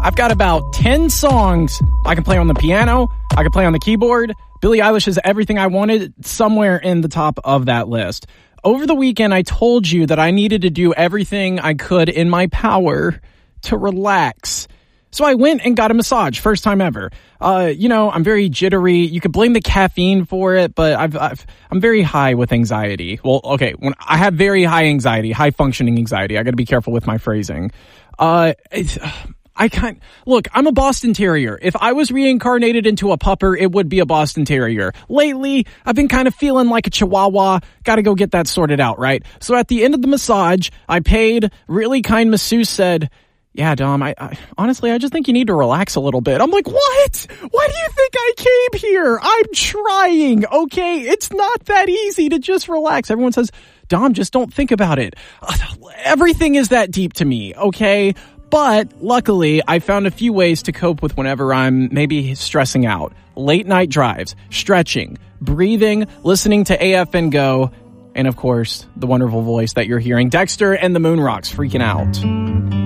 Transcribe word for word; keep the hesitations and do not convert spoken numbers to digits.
I've got about ten songs I can play on the piano. I can play on the keyboard. Billie Eilish is everything I wanted, somewhere in the top of that list. Over the weekend, I told you that I needed to do everything I could in my power to relax. So I went and got a massage, first time ever. Uh, you know, I'm very jittery. You could blame the caffeine for it, but I've, I've, I'm very high with anxiety. Well, okay, when I have very high anxiety, high functioning anxiety. I got to be careful with my phrasing. Uh, it's, I can't look. I'm a Boston Terrier. If I was reincarnated into a pupper, it would be a Boston Terrier. Lately, I've been kind of feeling like a Chihuahua. Got to go get that sorted out, right? So at the end of the massage, I paid. Really kind masseuse said, yeah, Dom, I, I honestly, I just think you need to relax a little bit. I'm like, what? Why do you think I came here? I'm trying, okay? It's not that easy to just relax. Everyone says, Dom, just don't think about it. Uh, everything is that deep to me, okay? But luckily, I found a few ways to cope with whenever I'm maybe stressing out. Late night drives, stretching, breathing, listening to A F N Go, and of course, the wonderful voice that you're hearing, Dexter and the Moon Rocks, Freaking Out.